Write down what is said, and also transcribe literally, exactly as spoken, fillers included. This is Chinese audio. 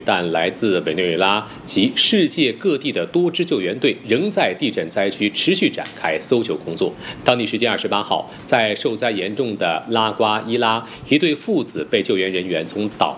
但来自委内瑞拉及世界各地的多支救援队仍在地震灾区持续展开搜救工作。当地时间二十八号，在受灾严重的拉瓜伊拉，一对父子被救援人员从岛